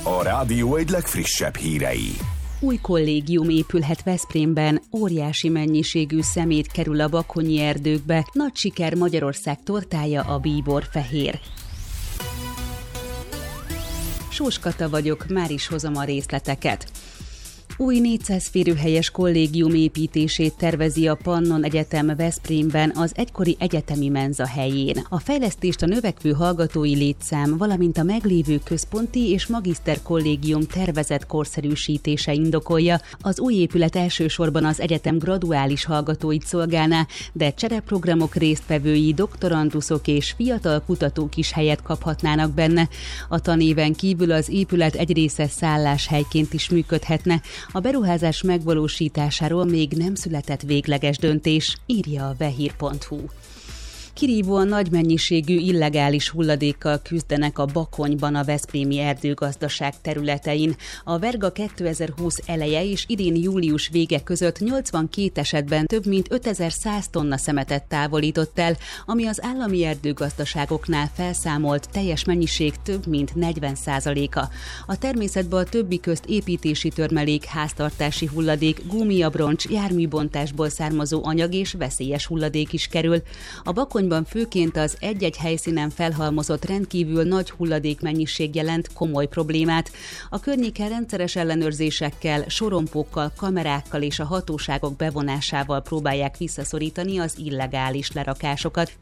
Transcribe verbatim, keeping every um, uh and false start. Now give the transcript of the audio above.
A rádió egy legfrissebb hírei. Új kollégium épülhet Veszprémben, óriási mennyiségű szemét kerül a bakonyi erdőkbe, nagy siker Magyarország tortája a bíborfehér. Sós Kata vagyok, már is hozom a részleteket. Új négyszáz férőhelyes kollégium építését tervezi a Pannon Egyetem Veszprémben az egykori egyetemi menza helyén. A fejlesztést a növekvő hallgatói létszám, valamint a meglévő központi és magiszter kollégium tervezett korszerűsítése indokolja. Az új épület elsősorban az egyetem graduális hallgatóit szolgálná, de csereprogramok résztvevői, doktoranduszok és fiatal kutatók is helyet kaphatnának benne. A tanéven kívül az épület egy része szálláshelyként is működhetne. A beruházás megvalósításáról még nem született végleges döntés, írja a vehír pont hu. Kirívóan nagy mennyiségű illegális hulladékkal küzdenek a Bakonyban a veszprémi erdőgazdaság területein. A Verga kétezer-húsz eleje és idén július vége között nyolcvankét esetben több mint ötezer-száz tonna szemetet távolított el, ami az állami erdőgazdaságoknál felszámolt teljes mennyiség több mint negyven százaléka. A természetben a többi közt építési törmelék, háztartási hulladék, gumiabroncs, járműbontásból származó anyag és veszélyes hulladék is kerül. A Bakony főként az egy-egy helyszínen felhalmozott rendkívül nagy hulladékmennyiség jelent komoly problémát. A környéken rendszeres ellenőrzésekkel, sorompókkal, kamerákkal és a hatóságok bevonásával próbálják visszaszorítani az illegális lerakásokat.